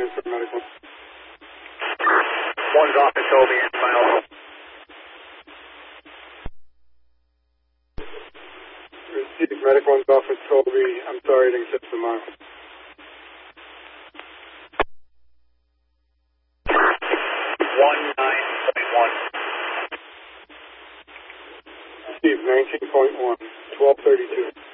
transfer medical. One's off at Toby and final. Received medical one's off at Toby. I'm sorry I didn't catch the mile. Received 19.1, 1232.